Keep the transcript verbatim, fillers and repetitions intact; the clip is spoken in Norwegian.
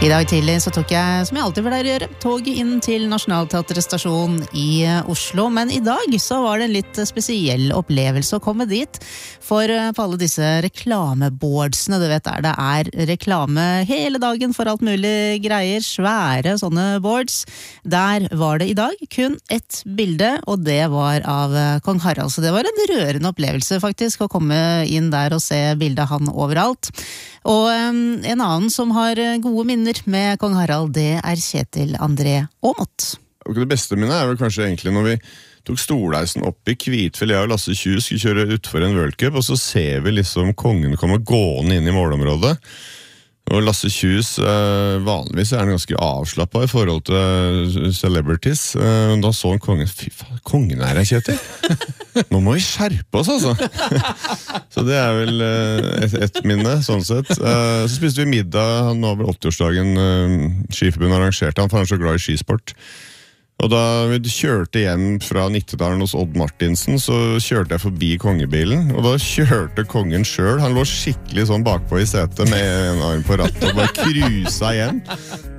I dag tidlig så tok jeg, som jeg alltid vil gjøre, toget inn til Nationaltheatret stasjon i Oslo, men i dag så var det en litt spesiell opplevelse å komme dit, for på alle disse reklameboardsene, du vet der det er reklame hele dagen for alt mulig greier, svære sånne boards, der var det i dag kun ett bilde, og det var av Kong Harald, så det var en rørende opplevelse faktisk, å komme inn der og se bildet han overalt. Og um, en annen som har gode minner med Kong Harald, det er Kjetil André Aamodt. Det beste minnet er vel kanskje egentlig når vi tok Storleisen opp i Kvitfjell, jeg og Lasse Kjus skulle kjøre utfor en World Cup, og så ser vi liksom kongen komme gående inn i målområdet. Og Lasse Kjus, eh, vanligvis er han ganske avslappet i forhold til celebrities. Eh, da så han kongen, fy faen, kongen er her, Kjetil. Nå må vi skjerpe oss, altså. Så det er vel eh, et, et minne, sånn sett. Eh, så spiste vi middag, han var vel åtti-årsdagen, eh, Skiforbundet arrangerte han, for han er så glad i skisport. Og da vi kjørte igjen fra Nittedalen hos Odd Martinsen, så kjørte jeg forbi kongebilen, og da kjørte kongen selv. Han lå skikkelig sånn bakpå i setet med en arm på rattet og bare cruisa igjen.